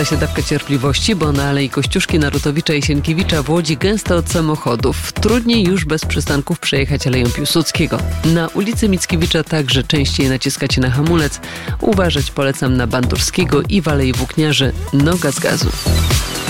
Przyda się dawka cierpliwości, bo na Alei Kościuszki, Narutowicza i Sienkiewicza w Łodzi gęsto od samochodów. Trudniej już bez przystanków przejechać Aleją Piłsudskiego. Na ulicy Mickiewicza także częściej naciskacie na hamulec. Uważać polecam na Bandurskiego i w Alei Włókniarzy. Noga z gazu.